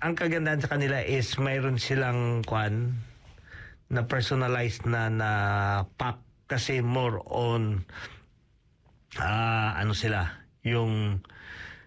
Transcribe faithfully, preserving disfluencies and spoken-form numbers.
ang kagandahan sa kanila is mayroon silang kwan na personalized na na pack kasi more on ah ano sila yung